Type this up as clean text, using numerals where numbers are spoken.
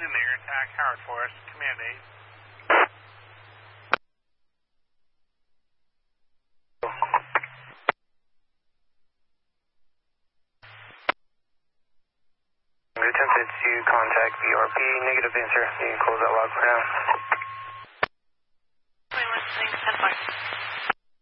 in the air attack, Howard Forest, Command 8. We attempted to contact VRP, negative answer. You can close that log for now. 21, 10 5.